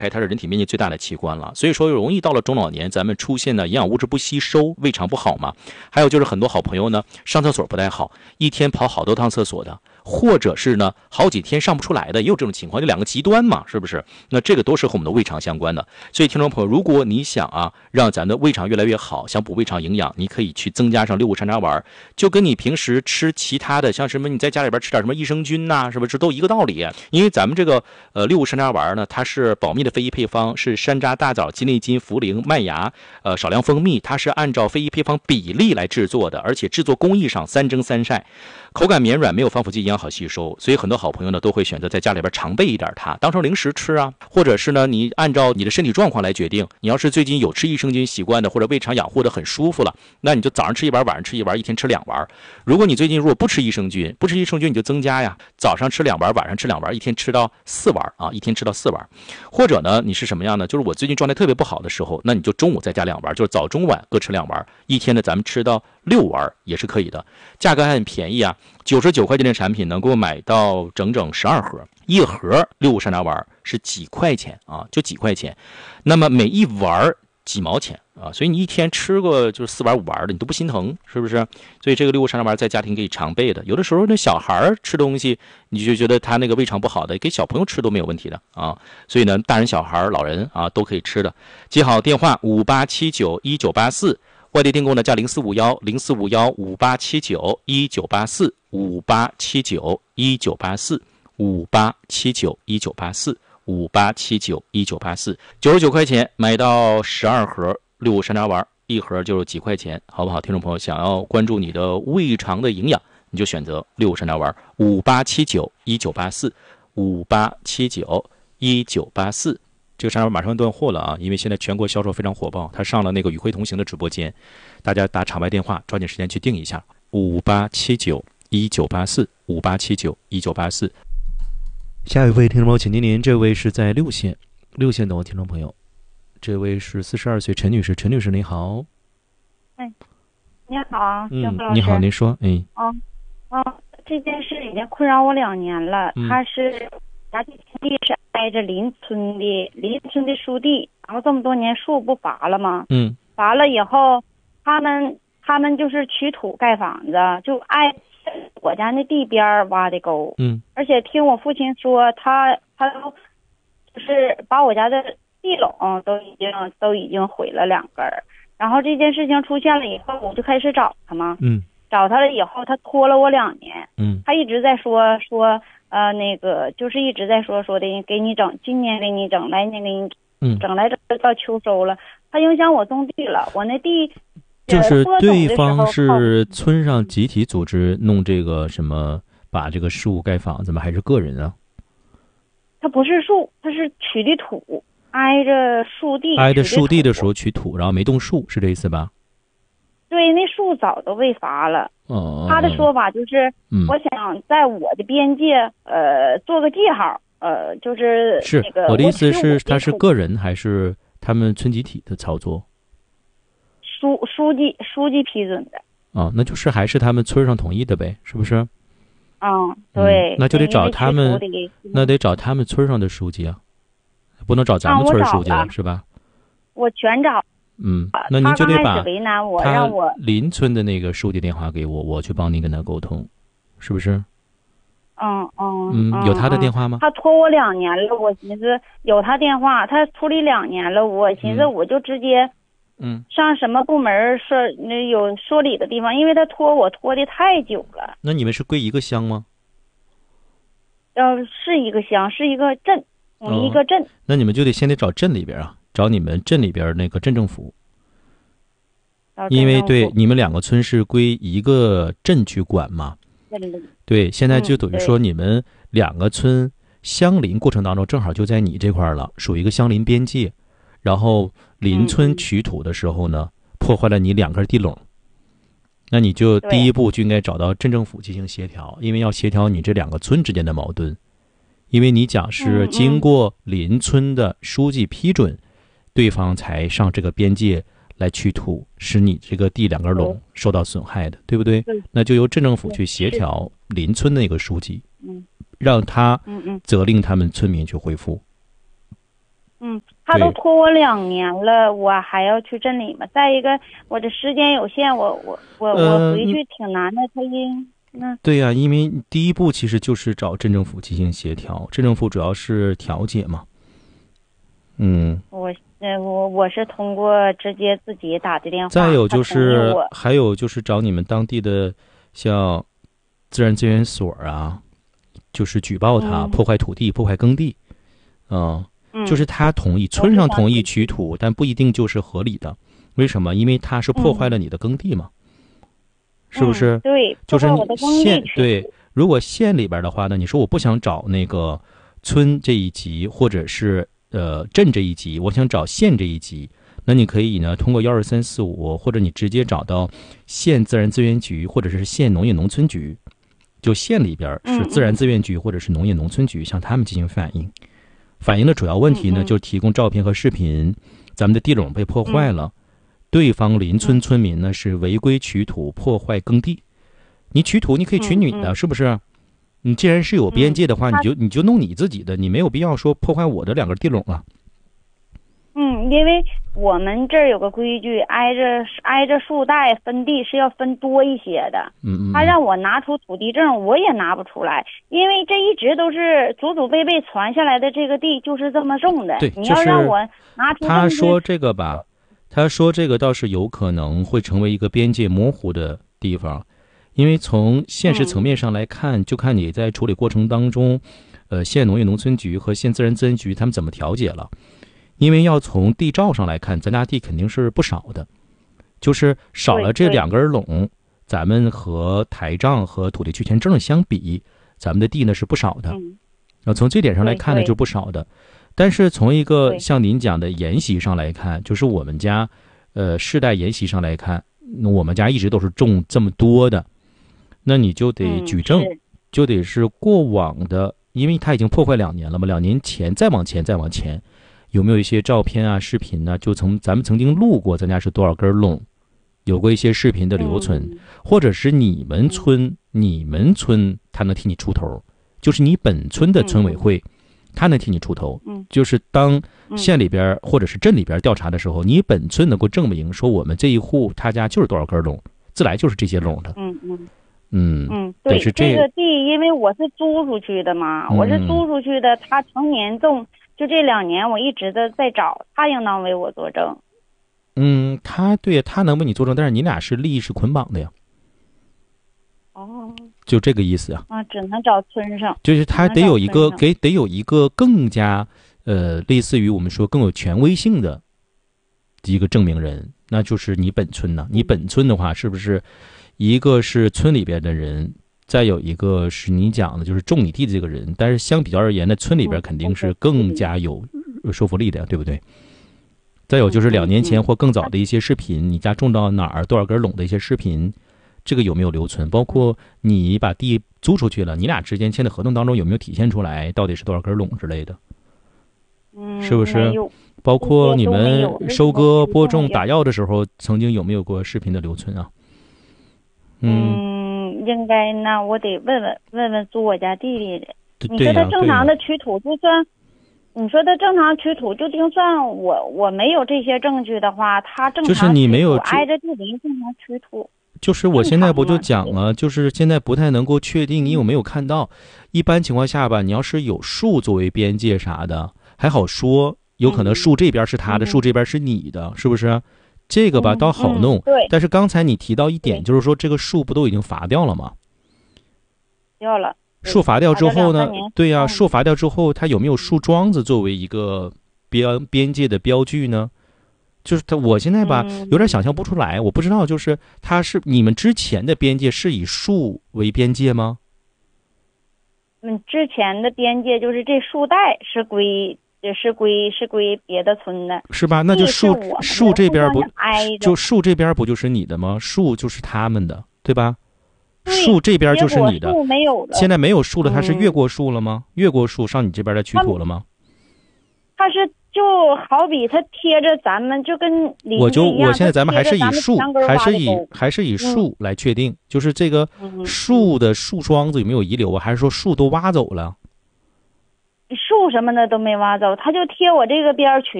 它是人体面积最大的器官了，所以说容易到了中老年，咱们出现的营养物质不吸收，胃肠不好嘛。还有就是很多好朋友呢，上厕所不太好，一天跑好多趟厕所的，或者是呢好几天上不出来的，也有这种情况，就两个极端嘛，是不是？那这个都是和我们的胃肠相关的。所以听众朋友，如果你想让咱的胃肠越来越好，想补胃肠营养，你可以去增加上六物山楂丸，就跟你平时吃其他的，像什么你在家里边吃点什么益生菌呐，是不是都一个道理？因为咱们这个六物山楂丸呢，它是保密的非遗配方，是山楂、大枣、鸡内金、茯苓、麦芽，少量蜂蜜，它是按照非遗配方比例来制作的，而且制作工艺上3蒸3晒，口感绵软，没有防腐剂，营养好吸收。所以很多好朋友呢都会选择在家里边常备一点它，当成零食吃啊，或者是呢你按照你的身体状况来决定。你要是最近有吃益生菌习惯的，或者胃肠养护的很舒服了，那你就早上吃一丸，晚上吃一丸，一天吃2丸。如果你最近如果不吃益生菌，你就增加呀，早上吃2丸，晚上吃2丸，一天吃到4丸啊，一天吃到4丸。或者呢，你是什么样呢？就是我最近状态特别不好的时候，那你就中午再加2丸，就是早中晚各吃2丸，一天呢咱们吃到6丸也是可以的。价格还很便宜啊，99块钱的产品能够买到整整12盒，一盒六物山楂丸是几块钱啊，就几块钱。那么每一丸几毛钱啊，所以你一天吃个就是4丸5丸的，你都不心疼，是不是？所以这个六物山楂丸在家庭可以常备的。有的时候那小孩吃东西，你就觉得他那个胃肠不好的，给小朋友吃都没有问题的啊。所以呢，大人小孩老人都可以吃的。记好电话58791984，外地订购呢加045108791984，58791984，58791984，58791984，99块钱买到12盒六物山楂丸，一盒就是几块钱，好不好？听众朋友想要关注你的胃肠的营养，你就选择六物山楂丸，58791984，58791984。这个山楂丸马上断货了啊，因为现在全国销售非常火爆，它上了那个与会同行的直播间，大家打场外电话，抓紧时间去订一下58791984，58791984。下一位听众朋友，请您，这位是在6线的听众朋友，这位是42岁陈女士，陈女士你好。 你好， 你好，您说。 这件事已经困扰我2年了。他是家地是挨着邻村的树地，然后这么多年树不伐了吗？伐了以后，他们就是取土盖房子，就挨我家那地边挖的沟。而且听我父亲说，他都就是把我家的地垄都已经毁了2根。然后这件事情出现了以后，我就开始找他嘛。找他了以后，他拖了我2年。他一直在说那个就是一直在说的给你整，今年给你整，来年给你整，来整到秋收了，他影响我种地了。我那地就是对方是村上集体组织弄这个什么，把这个树盖房子吗？还是个人啊？ 他不是树，他是取的土，挨着树地的时候取土，然后没动树，是这意思吧？ 对，那树早都被伐了。他的说法就是，我想在我的边界做个记号，就是那个。 我的意思是，他是个人还是他们村集体的操作？ 书记批准的。 那就是还是他们村上统一的呗，是不是？ 对。 那就得找他们，村上的书记啊，不能找咱们村书记了，是吧？ 我全找。 那您就得把为难我， 他让我邻村的那个书记电话给我，我去帮您跟他沟通，是不是？有他的电话吗？ 他拖我2年了，我寻思有他电话，他处理2年了，我寻思我就直接上什么部门说那有说理的地方，因为他拖的太久了。 那你们是归一个乡吗？ 是一个乡，是一个镇，一个镇。 那你们就得先找镇里边啊。找你们镇里边那个镇政府，因为对你们2个村是归一个镇去管嘛。对，现在就等于说你们2个村相邻过程当中，正好就在你这块了，属于一个相邻边界。然后邻村取土的时候呢，破坏了你2根地垄，那你就第一步就应该找到镇政府进行协调，因为要协调你这2个村之间的矛盾。因为你讲是经过邻村的书记批准。对方才上这个边界来取土，使你这个地2根垄受到损害的，对不对？那就由镇政府去协调邻村的那个书记，让他责令他们村民去恢复。 他都拖我2年了，我还要去镇里吗？再一个，我这时间有限，我回去挺难的。 对呀，因为第一步其实就是找镇政府进行协调，镇政府主要是调解嘛。 我是通过直接自己打的电话。 再有就是还有就是找你们当地的像自然资源所啊，就是举报他破坏土地、破坏耕地，就是他同意，村上同意取土，但不一定就是合理的。为什么？因为他是破坏了你的耕地嘛，是不是？ 对， 就是县对。如果县里边的话呢，你说我不想找那个村这一级，或者是镇这一级，我想找县这一级，那你可以呢通过12345，或者你直接找到县自然资源局或者是县农业农村局，就县里边是自然资源局或者是农业农村局，向他们进行反映。反映的主要问题呢，就是提供照片和视频，咱们的地垄被破坏了，对方邻村村民呢是违规取土破坏耕地。你取土你可以取你的，是不是？你既然是有边界的话，你就弄你自己的，你没有必要说破坏我的2个地垄了。 因为我们这儿有个规矩，挨着树带分地是要分多一些的。他让我拿出土地证，我也拿不出来，因为这一直都是祖祖辈辈传下来的，这个地就是这么种的。 对， 你要让我拿出他说这个吧，他说这个倒是有可能会成为一个边界模糊的地方，因为从现实层面上来看，就看你在处理过程当中，县农业农村局和县自然资源局他们怎么调解了。因为要从地照上来看，咱家地肯定是不少的，就是少了这2根垄，咱们和台账和土地确权证相比，咱们的地呢是不少的。从这点上来看呢，就不少的。但是从一个像您讲的沿袭上来看，就是我们家世代沿袭上来看，我们家一直都是种这么多的，那你就得举证，就得是过往的，因为它已经破坏2年了嘛，2年前再往前，有没有一些照片啊、视频呢？就咱们曾经录过，咱家是多少根垄，有过一些视频的留存，或者是你们村他能替你出头，就是你本村的村委会，他能替你出头，就是当县里边或者是镇里边调查的时候，你本村能够证明说我们这一户他家就是多少根垄，自来就是这些垄的。 对， 是这个地，因为我是租出去的嘛，我是租出去的，他成年种。就这2年，我一直在找他，应当为我作证。 他能为你作证，但是你俩是利益是捆绑的呀。就这个意思啊。 只能找村上。 就是他得有一个更加类似于我们说更有权威性的一个证明人，那就是你本村呢。你本村的话，是不是一个是村里边的人？再有一个是你讲的，就是种你地的这个人，但是相比较而言呢，村里边肯定是更加有说服力的，对不对？再有就是2年前或更早的一些视频，你家种到哪儿多少根垄的一些视频，这个有没有留存？包括你把地租出去了，你俩之间签的合同当中有没有体现出来到底是多少根垄之类的？是不是？包括你们收割、播种、打药的时候，曾经有没有过视频的留存啊？ 应该那我得问问租我家弟弟的。你说他正常的取土，就算你说他正常取土，就算我没有这些证据的话，他正常就是你没有挨着地邻正常取土。 就是我现在不就讲了，就是现在不太能够确定，因为我没有看到。一般情况下吧，你要是有树作为边界啥的，还好说，有可能树这边是他的，树这边是你的，是不是？这个吧倒好弄。 对。 但是刚才你提到一点，就是说这个树不都已经伐掉了吗？ 掉了。 树伐掉之后呢？对呀，树伐掉之后，它有没有树桩子作为一个边界的标距呢？就是我现在吧有点想象不出来，我不知道，就是它是你们之前的边界是以树为边界吗？ 之前的边界就是这树带是归别的村的， 是吧？那就树这边不就树这边不就是你的吗？树就是他们的，对吧？树这边就是你的。现在没有树了，它是越过树了吗？越过树上你这边来取土了吗？ 它是就好比它贴着咱们，就跟邻居一样。 我现在咱们还是以树，还是以树来确定，就是这个树的树桩子有没有遗留啊？还是说树都挖走了？ 树什么的都没挖走，他就贴我这个边儿群。